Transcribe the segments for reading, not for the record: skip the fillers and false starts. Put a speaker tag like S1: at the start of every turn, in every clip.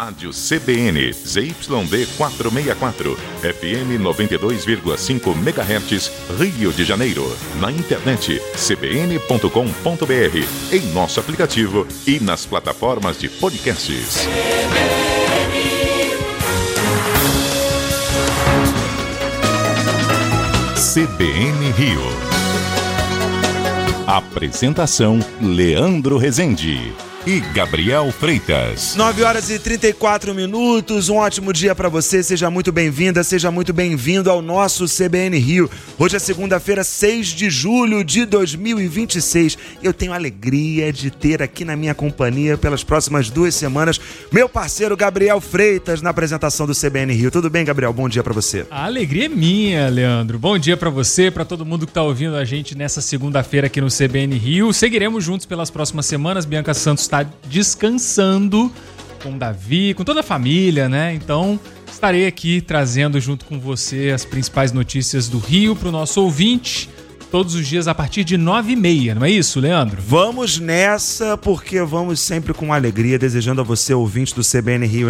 S1: Rádio CBN, ZYD 464, FM 92,5 MHz, Rio de Janeiro. Na internet, cbn.com.br, em nosso aplicativo e nas plataformas de podcasts. CBN Rio. Apresentação: Leandro Rezende e Gabriel Freitas.
S2: 9h34, um ótimo dia para você, seja muito bem-vinda, seja muito bem-vindo ao nosso CBN Rio. Hoje é segunda-feira, 6 de julho de 2026. Eu tenho a alegria de ter aqui na minha companhia pelas próximas 2 semanas meu parceiro Gabriel Freitas na apresentação do CBN Rio. Tudo bem, Gabriel? Bom dia para você.
S3: A alegria é minha, Leandro. Bom dia para você, para todo mundo que tá ouvindo a gente nessa segunda-feira aqui no CBN Rio. Seguiremos juntos pelas próximas semanas. Bianca Santos está descansando com o Davi, com toda a família, né? Então, estarei aqui trazendo junto com você as principais notícias do Rio para o nosso ouvinte, todos os dias a partir de 9h30, não é isso, Leandro?
S2: Vamos nessa, porque vamos sempre com alegria, desejando a você, ouvinte do CBN Rio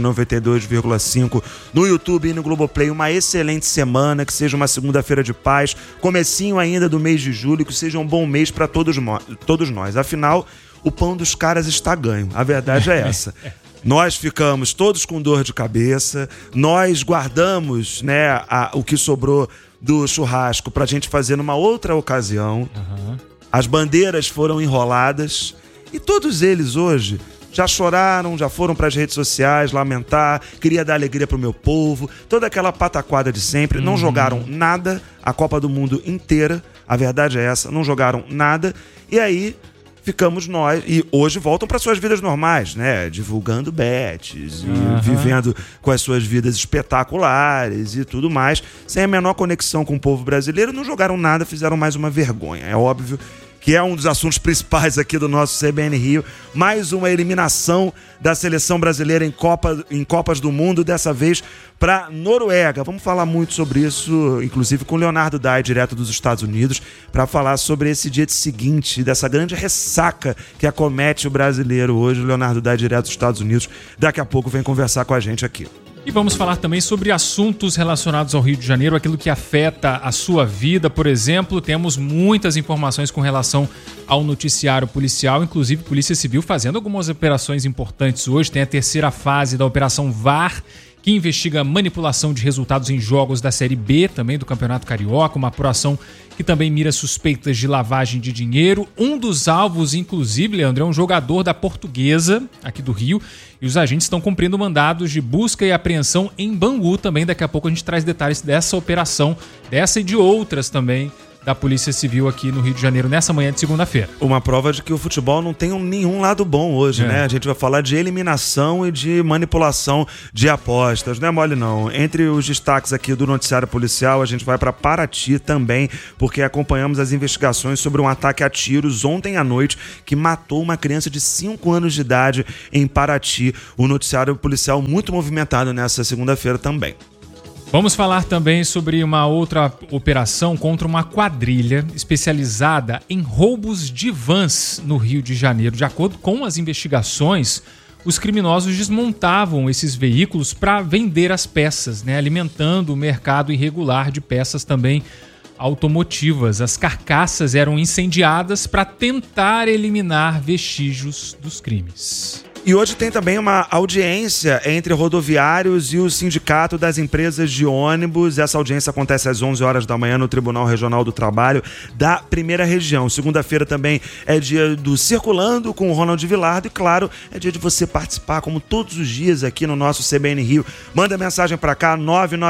S2: 92,5, no YouTube e no Globoplay, uma excelente semana, que seja uma segunda-feira de paz, comecinho ainda do mês de julho, que seja um bom mês para todos nós. Afinal, o pão dos caras está ganho, a verdade é essa. Nós ficamos todos com dor de cabeça, nós guardamos, né, o que sobrou do churrasco pra gente fazer numa outra ocasião. As bandeiras foram enroladas e todos eles hoje já choraram, já foram pras redes sociais lamentar, queria dar alegria pro meu povo, toda aquela pataquada de sempre. Não jogaram nada, a Copa do Mundo inteira, a verdade é essa, não jogaram nada. E aí ficamos nós, e hoje voltam para suas vidas normais, né? Divulgando bets, e vivendo com as suas vidas espetaculares e tudo mais, sem a menor conexão com o povo brasileiro. Não jogaram nada, fizeram mais uma vergonha. É óbvio que é um dos assuntos principais aqui do nosso CBN Rio. Mais uma eliminação da seleção brasileira em Copas do Mundo, dessa vez para Noruega. Vamos falar muito sobre isso, inclusive com o Leonardo Dai, direto dos Estados Unidos, para falar sobre esse dia seguinte, dessa grande ressaca que acomete o brasileiro hoje. O Leonardo Dai, direto dos Estados Unidos, daqui a pouco vem conversar com a gente aqui.
S3: E vamos falar também sobre assuntos relacionados ao Rio de Janeiro, aquilo que afeta a sua vida. Por exemplo, temos muitas informações com relação ao noticiário policial, inclusive Polícia Civil fazendo algumas operações importantes hoje. Tem a terceira fase da Operação VAR, que investiga manipulação de resultados em jogos da Série B, também do Campeonato Carioca, uma apuração que também mira suspeitas de lavagem de dinheiro. Um dos alvos, inclusive, Leandro, é um jogador da Portuguesa, aqui do Rio, e os agentes estão cumprindo mandados de busca e apreensão em Bangu também. Daqui a pouco a gente traz detalhes dessa operação, dessa e de outras também, da Polícia Civil aqui no Rio de Janeiro, nessa manhã de segunda-feira.
S2: Uma prova de que o futebol não tem nenhum lado bom hoje, né? A gente vai falar de eliminação e de manipulação de apostas. Não é mole, não. Entre os destaques aqui do noticiário policial, a gente vai para Paraty também, porque acompanhamos as investigações sobre um ataque a tiros ontem à noite que matou uma criança de 5 anos de idade em Paraty. O noticiário policial muito movimentado nessa segunda-feira também.
S3: Vamos falar também sobre uma outra operação contra uma quadrilha especializada em roubos de vans no Rio de Janeiro. De acordo com as investigações, os criminosos desmontavam esses veículos para vender as peças, né, alimentando o mercado irregular de peças também automotivas. As carcaças eram incendiadas para tentar eliminar vestígios dos crimes.
S2: E hoje tem também uma audiência entre rodoviários e o Sindicato das Empresas de Ônibus. Essa audiência acontece às 11 horas da manhã no Tribunal Regional do Trabalho da Primeira Região. Segunda-feira também é dia do Circulando com o Ronald Vilardo e, claro, é dia de você participar, como todos os dias aqui no nosso CBN Rio. Manda mensagem para cá,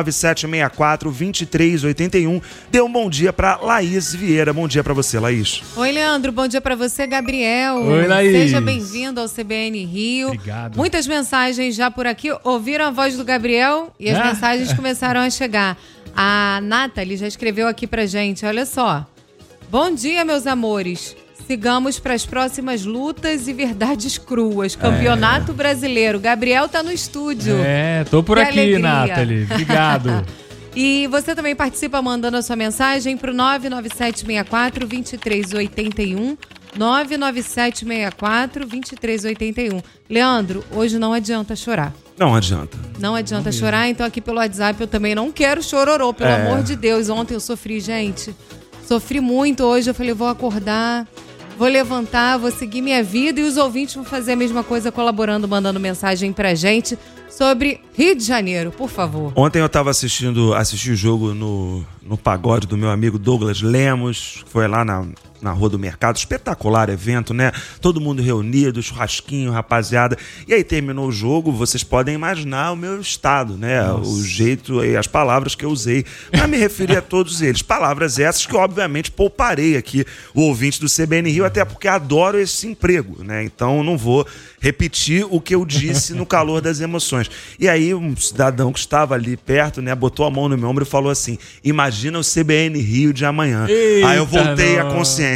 S2: 99764-2381. Dê um bom dia para Laís Vieira. Bom dia para você, Laís.
S4: Oi, Leandro. Bom dia para você, Gabriel.
S3: Oi, Laís.
S4: Seja bem-vindo ao CBN Rio.
S3: Obrigado.
S4: Muitas mensagens já por aqui. Ouviram a voz do Gabriel e as mensagens começaram a chegar. A Nathalie já escreveu aqui pra gente, olha só. Bom dia, meus amores. Sigamos para as próximas lutas e verdades cruas. Campeonato Brasileiro. Gabriel tá no estúdio.
S3: Tô por
S4: que
S3: aqui,
S4: alegria.
S3: Nathalie. Obrigado.
S4: E você também participa mandando a sua mensagem pro 99764-2381. 99764-2381. Leandro, hoje não adianta chorar.
S2: Não adianta.
S4: Não adianta chorar, então aqui pelo WhatsApp eu também não quero chororô, pelo amor de Deus. Ontem eu sofri, gente. Sofri muito hoje, eu falei, vou acordar, vou levantar, vou seguir minha vida e os ouvintes vão fazer a mesma coisa, colaborando, mandando mensagem pra gente sobre Rio de Janeiro, por favor.
S2: Ontem eu tava assisti o jogo no pagode do meu amigo Douglas Lemos, foi lá na Rua do Mercado, espetacular evento, né? Todo mundo reunido, churrasquinho, rapaziada. E aí terminou o jogo, vocês podem imaginar o meu estado, né? Nossa. O jeito e as palavras que eu usei para me referir a todos eles. Palavras essas que, obviamente, pouparei aqui o ouvinte do CBN Rio, até porque adoro esse emprego, né? Então não vou repetir o que eu disse no calor das emoções. E aí um cidadão que estava ali perto, né, botou a mão no meu ombro e falou assim, imagina o CBN Rio de amanhã.
S3: Eita,
S2: aí eu voltei à consciência.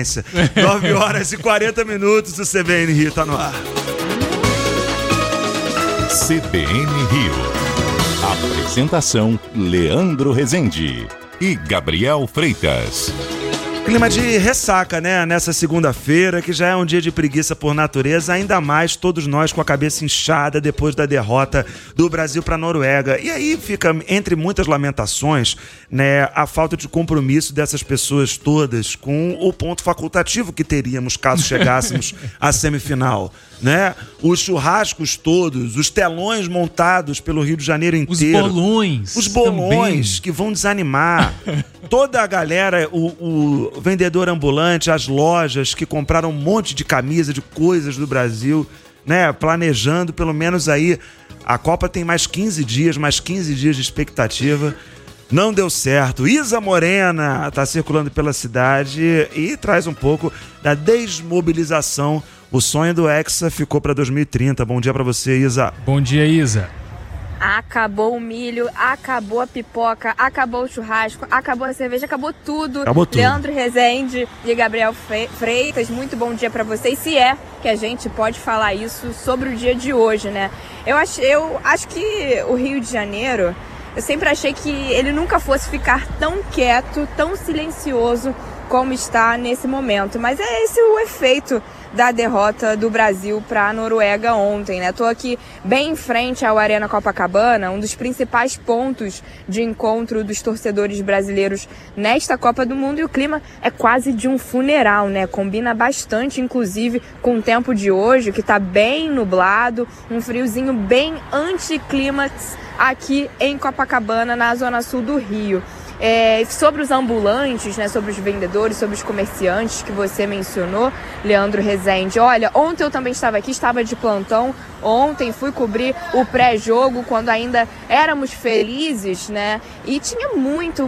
S2: 9h40, o CBN Rio tá no ar.
S1: CBN Rio. Apresentação Leandro Rezende e Gabriel Freitas.
S2: Clima de ressaca, né? Nessa segunda-feira, que já é um dia de preguiça por natureza, ainda mais todos nós com a cabeça inchada depois da derrota do Brasil para a Noruega. E aí fica, entre muitas lamentações, né, a falta de compromisso dessas pessoas todas com o ponto facultativo que teríamos caso chegássemos à semifinal, né? Os churrascos todos, os telões montados pelo Rio de Janeiro inteiro.
S3: Os
S2: bolões que vão desanimar. Toda a galera, o vendedor ambulante, as lojas que compraram um monte de camisa, de coisas do Brasil, né? Planejando pelo menos aí, a Copa tem mais 15 dias de expectativa. Não deu certo. Isa Morena está circulando pela cidade e traz um pouco da desmobilização. O sonho do Hexa ficou para 2030. Bom dia para você, Isa.
S3: Bom dia, Isa.
S5: Acabou o milho, acabou a pipoca, acabou o churrasco, acabou a cerveja, acabou tudo.
S2: Acabou tudo.
S5: Leandro Rezende e Gabriel Freitas, muito bom dia para vocês. Se é que a gente pode falar isso sobre o dia de hoje, né? Eu acho que o Rio de Janeiro, eu sempre achei que ele nunca fosse ficar tão quieto, tão silencioso como está nesse momento. Mas é esse o efeito da derrota do Brasil para a Noruega ontem, né? Tô aqui bem em frente ao Arena Copacabana, um dos principais pontos de encontro dos torcedores brasileiros nesta Copa do Mundo, e o clima é quase de um funeral, né? Combina bastante, inclusive, com o tempo de hoje, que tá bem nublado, um friozinho bem anticlímax aqui em Copacabana, na zona sul do Rio. Sobre os ambulantes, né, sobre os vendedores, sobre os comerciantes que você mencionou, Leandro Rezende. Olha, ontem eu também estava aqui, estava de plantão. Ontem fui cobrir o pré-jogo quando ainda éramos felizes, né? E tinha muita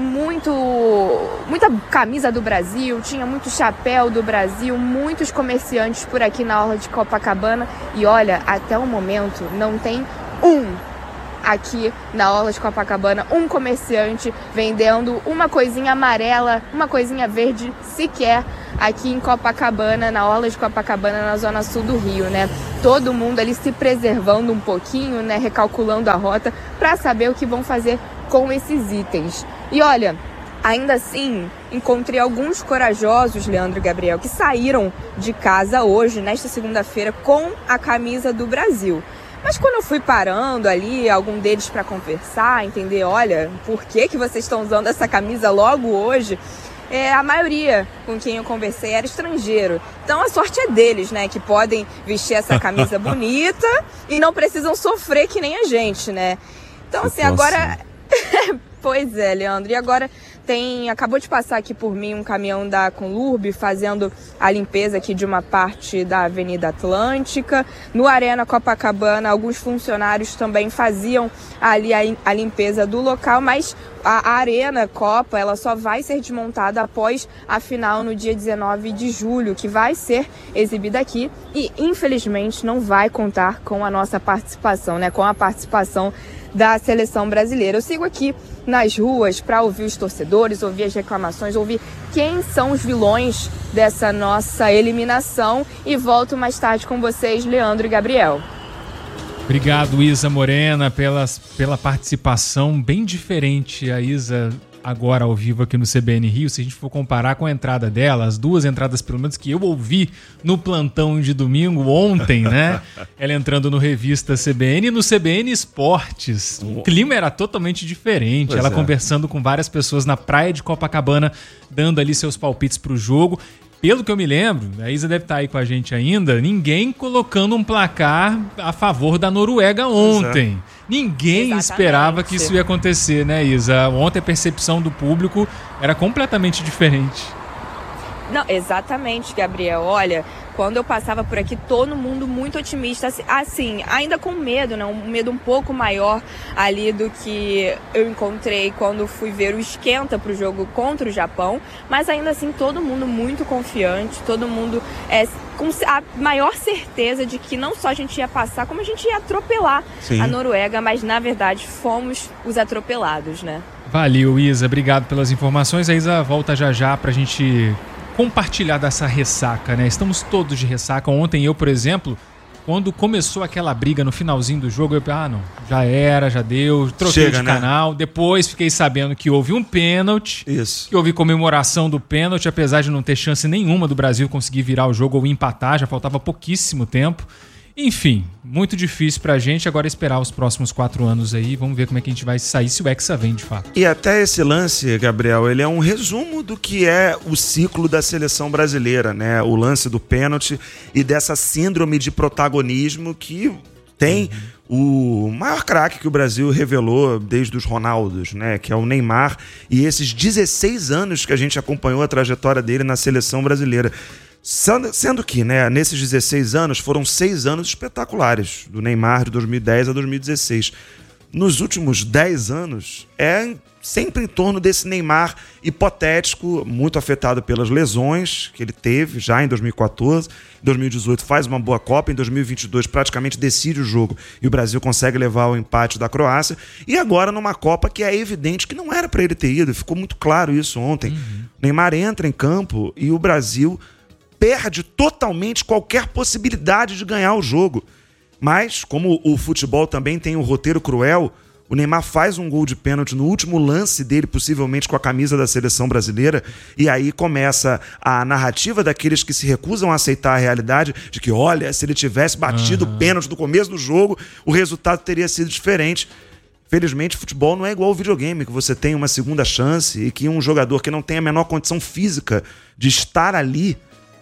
S5: camisa do Brasil, tinha muito chapéu do Brasil, muitos comerciantes por aqui na orla de Copacabana. E olha, até o momento não tem aqui na orla de Copacabana, um comerciante vendendo uma coisinha amarela, uma coisinha verde sequer aqui em Copacabana, na orla de Copacabana, na zona sul do Rio, né? Todo mundo ali se preservando um pouquinho, né? Recalculando a rota para saber o que vão fazer com esses itens. E olha, ainda assim, encontrei alguns corajosos, Leandro e Gabriel, que saíram de casa hoje, nesta segunda-feira, com a camisa do Brasil. Mas quando eu fui parando ali, algum deles para conversar, entender, olha, por que vocês estão usando essa camisa logo hoje? A maioria com quem eu conversei era estrangeiro. Então a sorte é deles, né? Que podem vestir essa camisa bonita e não precisam sofrer que nem a gente, né? Então assim, agora... Pois é, Leandro. E agora acabou de passar aqui por mim um caminhão da Conlurb fazendo a limpeza aqui de uma parte da Avenida Atlântica. No Arena Copacabana, alguns funcionários também faziam ali a limpeza do local, mas a Arena Copa, ela só vai ser desmontada após a final no dia 19 de julho, que vai ser exibida aqui e, infelizmente, não vai contar com a nossa participação, né? Com a participação da seleção brasileira. Eu sigo aqui nas ruas para ouvir os torcedores, ouvir as reclamações, ouvir quem são os vilões dessa nossa eliminação e volto mais tarde com vocês, Leandro e Gabriel.
S3: Obrigado, Isa Morena, pela participação bem diferente. A Isa agora ao vivo aqui no CBN Rio, se a gente for comparar com a entrada dela, as duas entradas pelo menos que eu ouvi no plantão de domingo ontem, né? Ela entrando no Revista CBN e no CBN Esportes. O clima era totalmente diferente.
S2: Pois
S3: ela
S2: é.
S3: conversando com várias pessoas na praia de Copacabana, dando ali seus palpites pro jogo. Pelo que eu me lembro, a Isa deve estar aí com a gente ainda, ninguém colocando um placar a favor da Noruega ontem. Ninguém
S6: Exatamente.
S3: esperava que isso ia acontecer, né, Isa? Ontem a percepção do público era completamente diferente.
S6: Não, exatamente, Gabriel. Olha, quando eu passava por aqui, todo mundo muito otimista, assim, ainda com medo, né? Um medo um pouco maior ali do que eu encontrei quando fui ver o esquenta pro jogo contra o Japão, mas ainda assim todo mundo muito confiante, todo mundo com a maior certeza de que não só a gente ia passar, como a gente ia atropelar a Noruega, mas na verdade fomos os atropelados, né?
S3: Valeu, Isa. Obrigado pelas informações. A Isa volta já pra gente compartilhar dessa ressaca, né? Estamos todos de ressaca. Ontem eu, por exemplo, quando começou aquela briga no finalzinho do jogo, eu pensei, não, já era, já deu, troquei de canal. Depois fiquei sabendo que houve um pênalti, que houve comemoração do pênalti, apesar de não ter chance nenhuma do Brasil conseguir virar o jogo ou empatar, já faltava pouquíssimo tempo. Enfim, muito difícil pra gente agora esperar os próximos 4 anos aí. Vamos ver como é que a gente vai sair se o Hexa vem de fato.
S2: E até esse lance, Gabriel, ele é um resumo do que é o ciclo da seleção brasileira, né? O lance do pênalti e dessa síndrome de protagonismo que tem o maior craque que o Brasil revelou desde os Ronaldos, né? Que é o Neymar. E esses 16 anos que a gente acompanhou a trajetória dele na seleção brasileira. Sendo que, né, nesses 16 anos foram 6 anos espetaculares, do Neymar de 2010 a 2016. Nos últimos 10 anos, é sempre em torno desse Neymar hipotético, muito afetado pelas lesões que ele teve já em 2014. Em 2018 faz uma boa Copa, em 2022 praticamente decide o jogo e o Brasil consegue levar o empate da Croácia. E agora numa Copa que é evidente que não era para ele ter ido, ficou muito claro isso ontem. Neymar entra em campo e o Brasil perde totalmente qualquer possibilidade de ganhar o jogo. Mas, como o futebol também tem um roteiro cruel, o Neymar faz um gol de pênalti no último lance dele, possivelmente com a camisa da seleção brasileira, e aí começa a narrativa daqueles que se recusam a aceitar a realidade de que, olha, se ele tivesse batido o pênalti no começo do jogo, o resultado teria sido diferente. Felizmente, futebol não é igual ao videogame, que você tem uma segunda chance e que um jogador que não tem a menor condição física de estar ali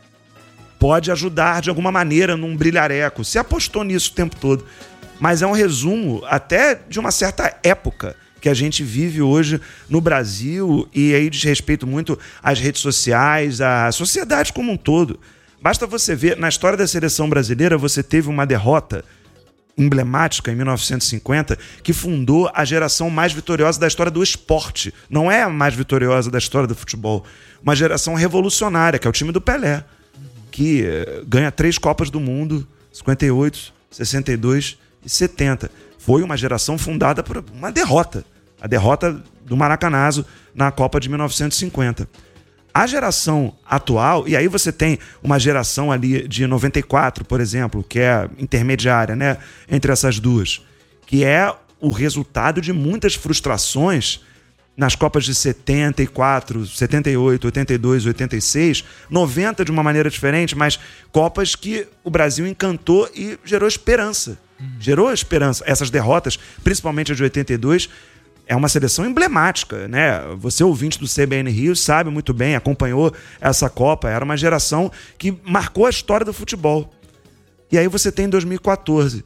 S2: pode ajudar de alguma maneira num brilhareco. Se apostou nisso o tempo todo. Mas é um resumo até de uma certa época que a gente vive hoje no Brasil, e aí diz respeito muito às redes sociais, à sociedade como um todo. Basta você ver, na história da seleção brasileira, você teve uma derrota emblemática em 1950 que fundou a geração mais vitoriosa da história do esporte. Não é a mais vitoriosa da história do futebol. Uma geração revolucionária, que é o time do Pelé, que ganha 3 Copas do Mundo, 58, 62 e 70. Foi uma geração fundada por uma derrota. A derrota do Maracanazo na Copa de 1950. A geração atual, e aí você tem uma geração ali de 94, por exemplo, que é intermediária, né, entre essas duas, que é o resultado de muitas frustrações nas Copas de 74, 78, 82, 86, 90 de uma maneira diferente, mas Copas que o Brasil encantou e gerou esperança. Gerou esperança. Essas derrotas, principalmente a de 82, é uma seleção emblemática, né? Você, ouvinte do CBN Rio, sabe muito bem, acompanhou essa Copa. Era uma geração que marcou a história do futebol. E aí você tem 2014.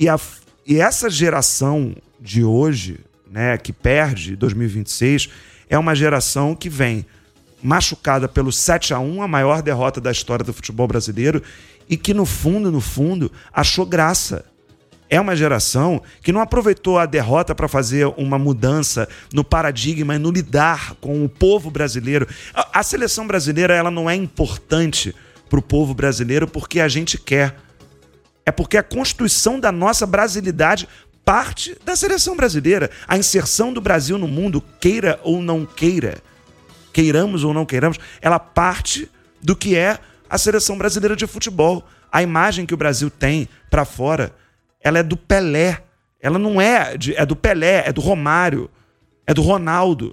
S2: E essa geração de hoje, né, que perde 2026, é uma geração que vem machucada pelo 7-1, a maior derrota da história do futebol brasileiro, e que no fundo, achou graça. É uma geração que não aproveitou a derrota para fazer uma mudança no paradigma e no lidar com o povo brasileiro. A seleção brasileira, ela não é importante para o povo brasileiro porque a gente quer. É porque a constituição da nossa brasilidade parte da seleção brasileira. A inserção do Brasil no mundo, queira ou não queira, queiramos ou não queiramos, ela parte do que é a seleção brasileira de futebol. A imagem que o Brasil tem para fora, ela é do Pelé. Ela não é do Pelé, é do Romário, é do Ronaldo.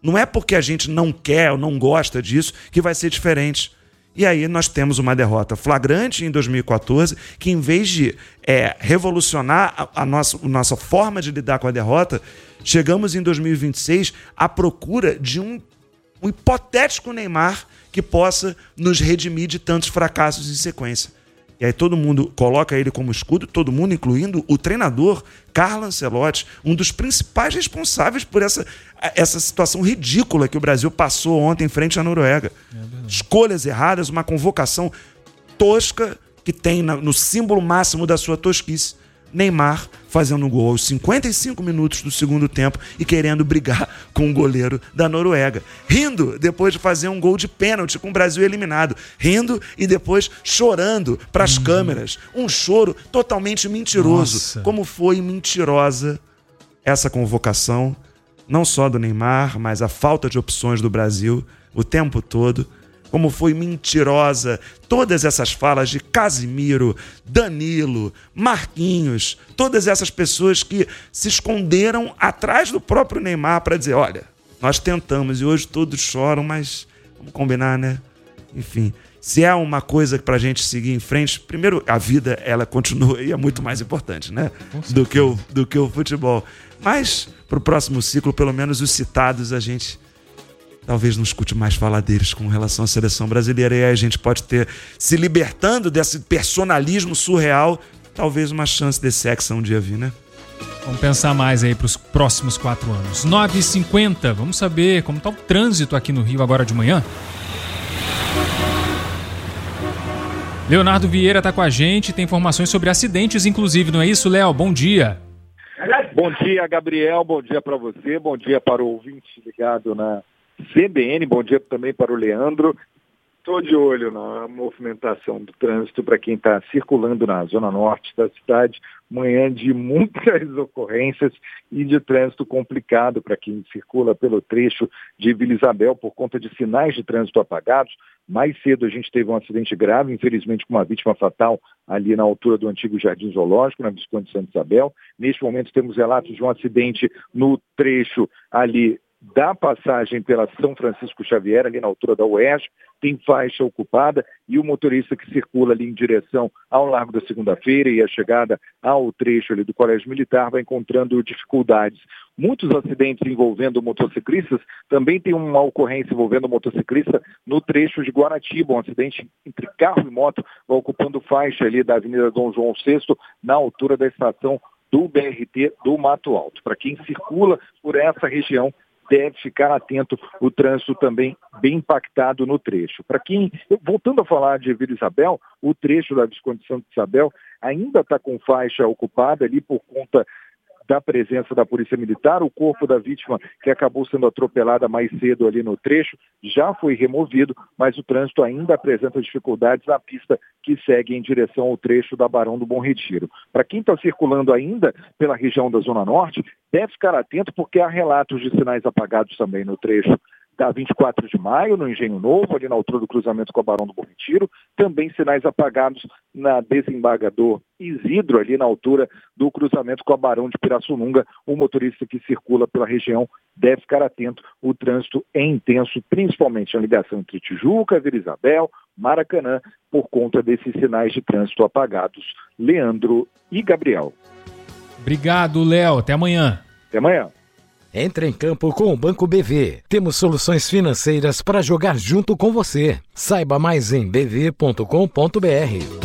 S2: Não é porque a gente não quer ou não gosta disso que vai ser diferente. E aí nós temos uma derrota flagrante em 2014, que em vez de revolucionar a nossa forma de lidar com a derrota, chegamos em 2026 à procura de um hipotético Neymar que possa nos redimir de tantos fracassos em sequência. E aí todo mundo coloca ele como escudo, todo mundo, incluindo o treinador Carlo Ancelotti, um dos principais responsáveis por essa situação ridícula que o Brasil passou ontem em frente à Noruega. Escolhas erradas, uma convocação tosca que tem no símbolo máximo da sua tosquice, Neymar fazendo um gol aos 55 minutos do segundo tempo e querendo brigar com o goleiro da Noruega. Rindo depois de fazer um gol de pênalti com o Brasil eliminado. Rindo e depois chorando para as câmeras. Um choro totalmente mentiroso. Nossa. Como foi mentirosa essa convocação, não só do Neymar, mas a falta de opções do Brasil o tempo todo. Como foi mentirosa todas essas falas de Casimiro, Danilo, Marquinhos, todas essas pessoas que se esconderam atrás do próprio Neymar para dizer, olha, nós tentamos e hoje todos choram, mas vamos combinar, né? Enfim, se é uma coisa para a gente seguir em frente, primeiro, a vida, ela continua e é muito mais importante, né? Do que o futebol. Mas, para o próximo ciclo, pelo menos os citados, a gente talvez não escute mais falar deles com relação à seleção brasileira. E aí a gente pode ter, se libertando desse personalismo surreal, talvez uma chance desse Hexa um dia vir, né?
S3: Vamos pensar mais aí para os próximos 4 anos. 9h50, vamos saber como está o trânsito aqui no Rio agora de manhã. Leonardo Vieira está com a gente, tem informações sobre acidentes, inclusive, não é isso, Léo? Bom dia.
S7: Bom dia, Gabriel, bom dia para você, bom dia para o ouvinte ligado na CBN, bom dia também para o Leandro. Estou de olho na movimentação do trânsito para quem está circulando na zona norte da cidade. Manhã de muitas ocorrências e de trânsito complicado para quem circula pelo trecho de Vila Isabel por conta de sinais de trânsito apagados. Mais cedo a gente teve um acidente grave, infelizmente com uma vítima fatal ali na altura do antigo Jardim Zoológico, na Visconde Santa Isabel. Neste momento temos relatos de um acidente no trecho ali da passagem pela São Francisco Xavier, ali na altura da UERJ, tem faixa ocupada e o motorista que circula ali em direção ao Largo da Segunda-feira e a chegada ao trecho ali do Colégio Militar vai encontrando dificuldades. Muitos acidentes envolvendo motociclistas, também tem uma ocorrência envolvendo motociclista no trecho de Guaratiba, um acidente entre carro e moto, vai ocupando faixa ali da Avenida Dom João VI, na altura da estação do BRT do Mato Alto. Para quem circula por essa região, deve ficar atento, o trânsito também bem impactado no trecho. Para quem, voltando a falar de Vila Isabel, o trecho da Visconde Santa Isabel ainda está com faixa ocupada ali por conta da presença da Polícia Militar. O corpo da vítima, que acabou sendo atropelada mais cedo ali no trecho, já foi removido, mas o trânsito ainda apresenta dificuldades na pista que segue em direção ao trecho da Barão do Bom Retiro. Para quem está circulando ainda pela região da Zona Norte, deve ficar atento porque há relatos de sinais apagados também no trecho da 24 de maio, no Engenho Novo, ali na altura do cruzamento com a Barão do Bom Retiro. Também sinais apagados na Desembargador Isidro, ali na altura do cruzamento com a Barão de Pirassununga. O motorista que circula pela região deve ficar atento. O trânsito é intenso, principalmente na ligação entre Tijuca, Vila Isabel, Maracanã, por conta desses sinais de trânsito apagados. Leandro e Gabriel.
S3: Obrigado, Léo. Até amanhã.
S7: Até amanhã.
S8: Entre em campo com o Banco BV. Temos soluções financeiras para jogar junto com você. Saiba mais em bv.com.br.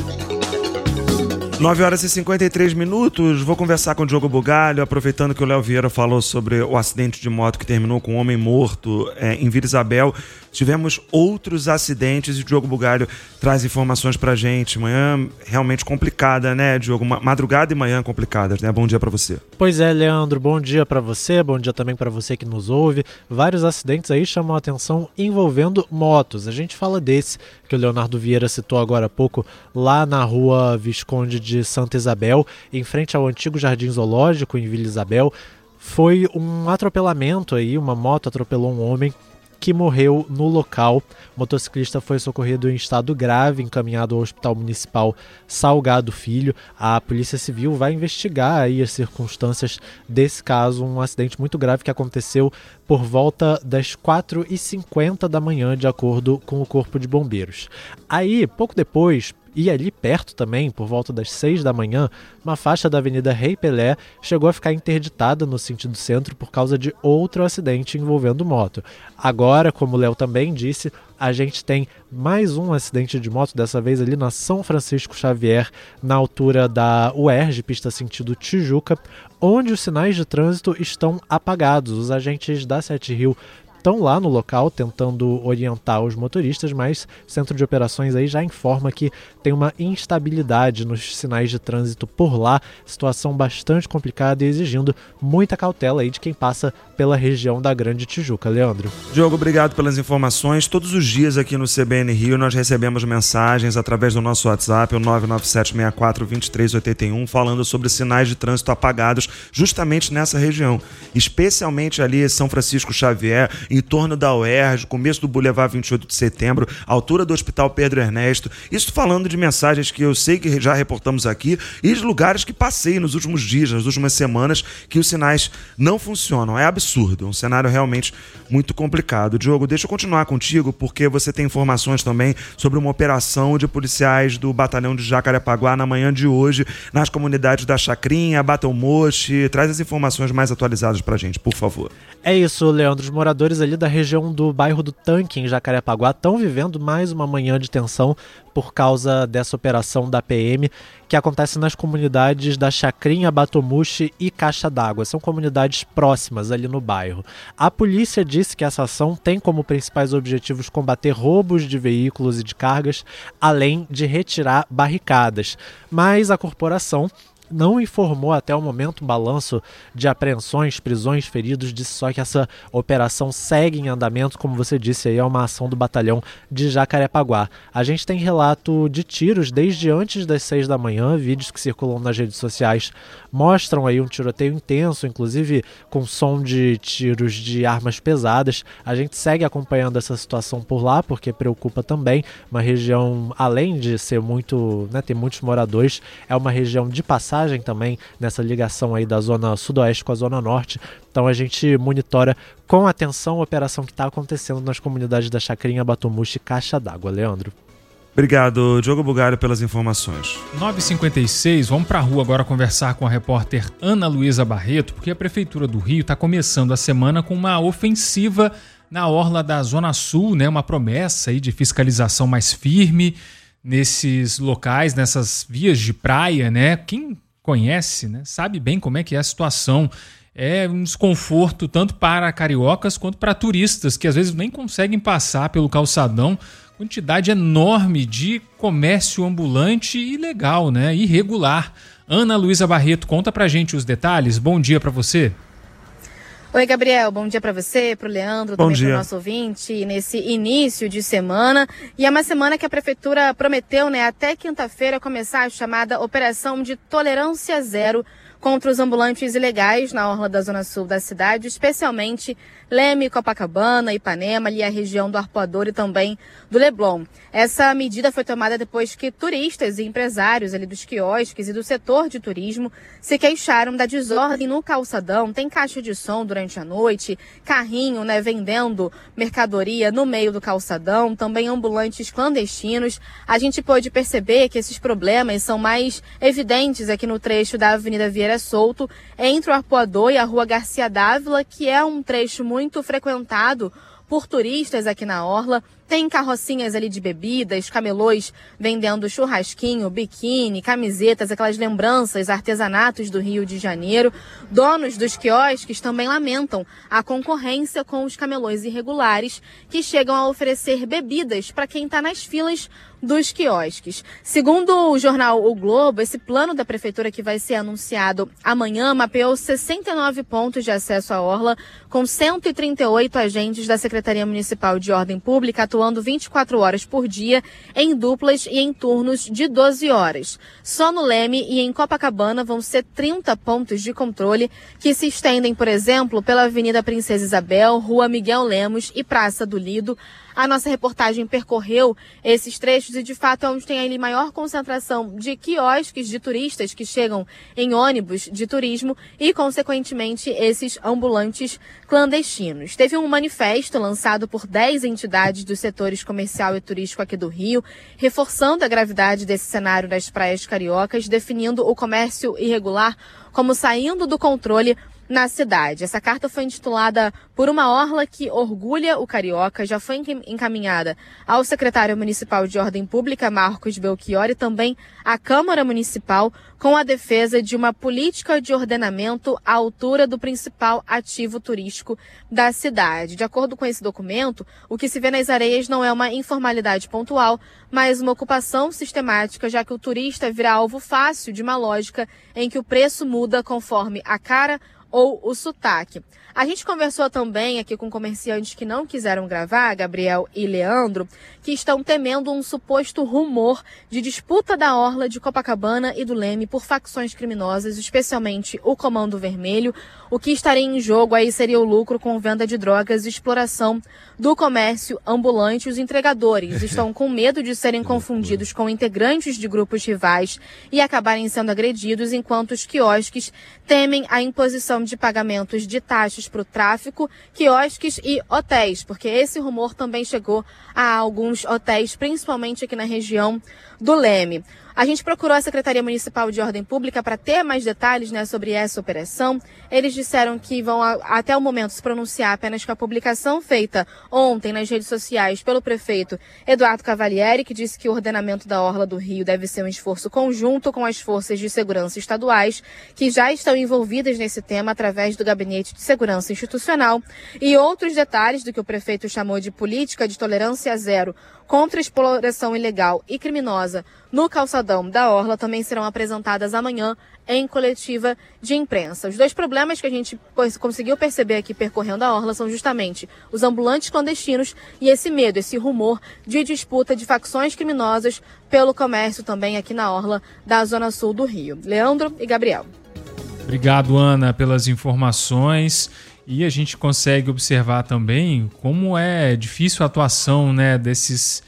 S2: 9h53. Vou conversar com o Diogo Bugalho, aproveitando que o Léo Vieira falou sobre o acidente de moto que terminou com um homem morto em Vila Isabel. Tivemos outros acidentes e o Diogo Bugalho traz informações pra gente. Manhã realmente complicada, né, Diogo? Madrugada e manhã complicadas, né? Bom dia pra você.
S9: Pois é, Leandro. Bom dia pra você, bom dia também pra você que nos ouve. Vários acidentes aí chamam a atenção envolvendo motos. A gente fala desse que o Leonardo Vieira citou agora há pouco, lá na rua Visconde de Santa Isabel, em frente ao antigo Jardim Zoológico, em Vila Isabel. Foi um atropelamento aí, uma moto atropelou um homem que morreu no local. O motociclista foi socorrido em estado grave, encaminhado ao Hospital Municipal Salgado Filho. A Polícia Civil vai investigar aí as circunstâncias desse caso, um acidente muito grave que aconteceu por volta das 4h50 da manhã, de acordo com o Corpo de Bombeiros. Aí, pouco depois, e ali perto também, por volta das 6 da manhã, uma faixa da Avenida Rei Pelé chegou a ficar interditada no sentido centro por causa de outro acidente envolvendo moto. Agora, como o Léo também disse, a gente tem mais um acidente de moto, dessa vez ali na São Francisco Xavier, na altura da UERJ, pista sentido Tijuca, onde os sinais de trânsito estão apagados. Os agentes da Sete Rio estão lá no local tentando orientar os motoristas, mas o Centro de Operações aí já informa que tem uma instabilidade nos sinais de trânsito por lá, situação bastante complicada e exigindo muita cautela aí de quem passa pela região da Grande Tijuca. Leandro.
S2: Diogo, obrigado pelas informações. Todos os dias aqui no CBN Rio nós recebemos mensagens através do nosso WhatsApp, o 997642381, falando sobre sinais de trânsito apagados justamente nessa região, especialmente ali São Francisco Xavier, em torno da UERJ, começo do Boulevard 28 de Setembro, altura do Hospital Pedro Ernesto. Isso falando de mensagens que eu sei que já reportamos aqui e de lugares que passei nos últimos dias, nas últimas semanas, que os sinais não funcionam. É absurdo, um cenário realmente muito complicado. Diogo, deixa eu continuar contigo, porque você tem informações também sobre uma operação de policiais do Batalhão de Jacarepaguá na manhã de hoje, nas comunidades da Chacrinha, Batelmoche. Traz as informações mais atualizadas pra gente, por favor.
S9: É isso, Leandro. Os moradores ali da região do bairro do Tanque, em Jacarepaguá, estão vivendo mais uma manhã de tensão por causa dessa operação da PM que acontece nas comunidades da Chacrinha, Batomuche e Caixa d'Água. São comunidades próximas ali no bairro. A polícia disse que essa ação tem como principais objetivos combater roubos de veículos e de cargas, além de retirar barricadas. Mas a corporação não informou até o momento um balanço de apreensões, prisões, feridos, disse só que essa operação segue em andamento, como você disse, aí é uma ação do batalhão de Jacarepaguá. A gente tem relato de tiros desde antes das 6 da manhã, vídeos que circulam nas redes sociais mostram aí um tiroteio intenso, inclusive com som de tiros de armas pesadas. A gente segue acompanhando essa situação por lá, porque preocupa também, uma região, além de ser muito, ter muitos moradores, é uma região de passagem também nessa ligação aí da zona sudoeste com a zona norte. Então a gente monitora com atenção a operação que está acontecendo nas comunidades da Chacrinha, Batomuche e Caixa d'Água. Leandro.
S2: Obrigado, Diogo Bugalho, pelas informações.
S3: 9h56, vamos para a rua agora conversar com a repórter Ana Luísa Barreto, porque a Prefeitura do Rio está começando a semana com uma ofensiva na orla da Zona Sul, uma promessa aí de fiscalização mais firme nesses locais, nessas vias de praia, Quem conhece, sabe bem como é que é a situação. É um desconforto tanto para cariocas quanto para turistas, que às vezes nem conseguem passar pelo calçadão. Quantidade enorme de comércio ambulante ilegal, irregular. Ana Luísa Barreto, conta pra gente os detalhes. Bom dia para você.
S6: Oi, Gabriel. Bom dia para você, para o Leandro, também para o nosso ouvinte, nesse início de semana. E é uma semana que a Prefeitura prometeu, até quinta-feira, começar a chamada Operação de Tolerância Zero contra os ambulantes ilegais na orla da Zona Sul da cidade, especialmente Leme, Copacabana, Ipanema, ali a região do Arpoador e também do Leblon. Essa medida foi tomada depois que turistas e empresários ali dos quiosques e do setor de turismo se queixaram da desordem no calçadão. Tem caixa de som durante a noite, carrinho, vendendo mercadoria no meio do calçadão, também ambulantes clandestinos. A gente pôde perceber que esses problemas são mais evidentes aqui no trecho da Avenida Vieira Souto, entre o Arpoador e a Rua Garcia Dávila, que é um trecho muito frequentado por turistas aqui na orla. Tem carrocinhas ali de bebidas, camelôs vendendo churrasquinho, biquíni, camisetas, aquelas lembranças, artesanatos do Rio de Janeiro. Donos dos quiosques também lamentam a concorrência com os camelôs irregulares que chegam a oferecer bebidas para quem está nas filas dos quiosques. Segundo o jornal O Globo, esse plano da Prefeitura que vai ser anunciado amanhã mapeou 69 pontos de acesso à orla com 138 agentes da Secretaria Municipal de Ordem Pública atuando
S10: atuando 24 horas por dia em duplas e em turnos de 12 horas. Só no Leme e em Copacabana vão ser 30 pontos de controle que se estendem, por exemplo, pela Avenida Princesa Isabel, Rua Miguel Lemos e Praça do Lido. A nossa reportagem percorreu esses trechos e, de fato, é onde tem ali maior concentração de quiosques de turistas que chegam em ônibus de turismo e, consequentemente, esses ambulantes clandestinos. Teve um manifesto lançado por 10 entidades dos setores comercial e turístico aqui do Rio, reforçando a gravidade desse cenário das praias cariocas, definindo o comércio irregular como saindo do controle na cidade. Essa carta foi intitulada Por uma Orla que Orgulha o Carioca, já foi encaminhada ao secretário municipal de Ordem Pública, Marcos Belchior, e também à Câmara Municipal, com a defesa de uma política de ordenamento à altura do principal ativo turístico da cidade. De acordo com esse documento, o que se vê nas areias não é uma informalidade pontual, mas uma ocupação sistemática, já que o turista vira alvo fácil de uma lógica em que o preço muda conforme a cara ou o sotaque. A gente conversou também aqui com comerciantes que não quiseram gravar, Gabriel e Leandro, que estão temendo um suposto rumor de disputa da orla de Copacabana e do Leme por facções criminosas, especialmente o Comando Vermelho. O que estaria em jogo aí seria o lucro com venda de drogas e exploração do comércio ambulante. Os entregadores estão com medo de serem confundidos com integrantes de grupos rivais e acabarem sendo agredidos, enquanto os quiosques temem a imposição de pagamentos de taxas para o tráfico, quiosques e hotéis, porque esse rumor também chegou a alguns hotéis, principalmente aqui na região do Leme. A gente procurou a Secretaria Municipal de Ordem Pública para ter mais detalhes, sobre essa operação. Eles disseram que vão, até o momento, se pronunciar apenas com a publicação feita ontem nas redes sociais pelo prefeito Eduardo Cavalieri, que disse que o ordenamento da Orla do Rio deve ser um esforço conjunto com as forças de segurança estaduais, que já estão envolvidas nesse tema através do Gabinete de Segurança Institucional, e outros detalhes do que o prefeito chamou de política de tolerância zero contra a exploração ilegal e criminosa no calçadão da Orla também serão apresentadas amanhã em coletiva de imprensa. Os dois problemas que a gente conseguiu perceber aqui percorrendo a Orla são justamente os ambulantes clandestinos e esse medo, esse rumor de disputa de facções criminosas pelo comércio também aqui na Orla da Zona Sul do Rio. Leandro e Gabriel.
S3: Obrigado, Ana, pelas informações. E a gente consegue observar também como é difícil a atuação, dessas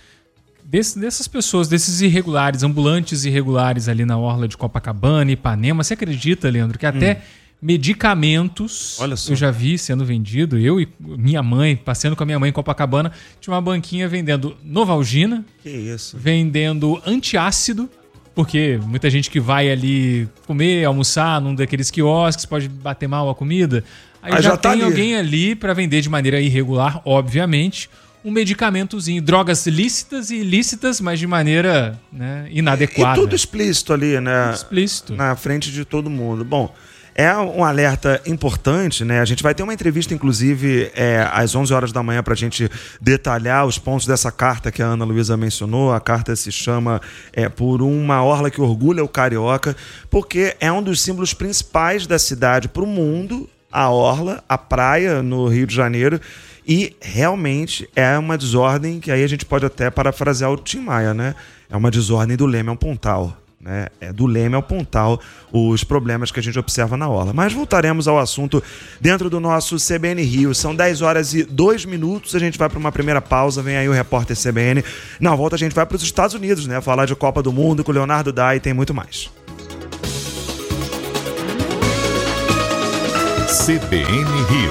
S3: pessoas, desses irregulares, ambulantes irregulares ali na orla de Copacabana, Ipanema. Você acredita, Leandro, que até medicamentos eu já vi sendo vendido? Eu e minha mãe, passeando com a minha mãe em Copacabana, tinha uma banquinha vendendo Novalgina, vendendo antiácido, porque muita gente que vai ali comer, almoçar num daqueles quiosques pode bater mal a comida. Aí já tem alguém ali para vender de maneira irregular, obviamente, um medicamentozinho. Drogas lícitas e ilícitas, mas de maneira inadequada.
S2: E tudo explícito ali,
S3: Tudo explícito.
S2: Na frente de todo mundo. Bom, é um alerta importante, A gente vai ter uma entrevista, inclusive, às 11 horas da manhã para a gente detalhar os pontos dessa carta que a Ana Luísa mencionou. A carta se chama Por uma Orla que Orgulha o Carioca, porque é um dos símbolos principais da cidade para o mundo, a orla, a praia no Rio de Janeiro, e realmente é uma desordem que aí a gente pode até parafrasear o Tim Maia, É uma desordem do Leme ao Pontal, É do Leme ao Pontal os problemas que a gente observa na orla. Mas voltaremos ao assunto dentro do nosso CBN Rio. São 10 horas e 2 minutos, a gente vai para uma primeira pausa, vem aí o repórter CBN. Na volta a gente vai para os Estados Unidos, Falar de Copa do Mundo com o Leonardo Dai e tem muito mais.
S1: CBN Rio.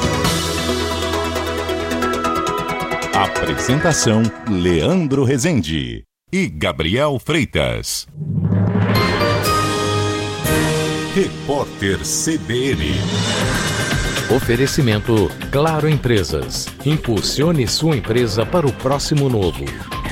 S1: Apresentação: Leandro Rezende e Gabriel Freitas. Repórter CBN.
S8: Oferecimento Claro Empresas. Impulsione sua empresa para o próximo novo.